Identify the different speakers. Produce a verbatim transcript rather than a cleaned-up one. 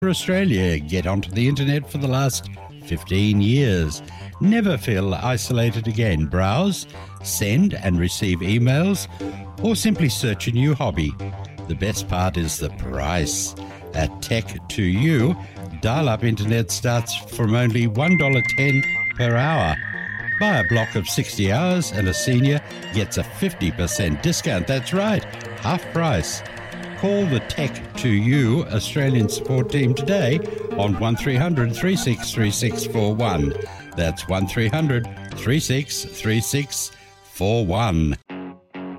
Speaker 1: for Australia. Get onto the internet for the last fifteen years. Never feel isolated again. Browse, send and receive emails, or simply search a new hobby. The best part is the price. At Tech to You, dial-up internet starts from only one dollar ten per hour. Buy a block of sixty hours and a senior gets a fifty percent discount. That's right, half price. Call the Tech to You Australian support team today on one three hundred, three six three six four one. That's one three hundred, three six three six four one.